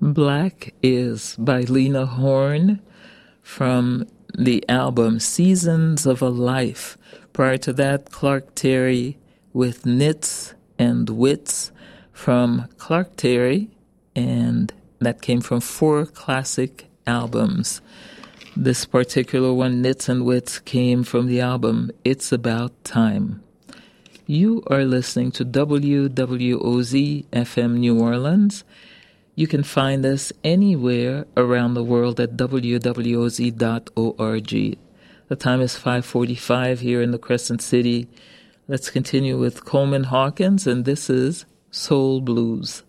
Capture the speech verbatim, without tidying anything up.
Black is by Lena Horne from the album Seasons of a Life. Prior to that, Clark Terry with Knits and Wits from Clark Terry, and that came from four classic albums. This particular one, Knits and Wits, came from the album It's About Time. You are listening to W W O Z F M New Orleans. You can find us anywhere around the world at w w o z dot org. The time is five forty-five here in the Crescent City. Let's continue with Coleman Hawkins, and this is Soul Blues.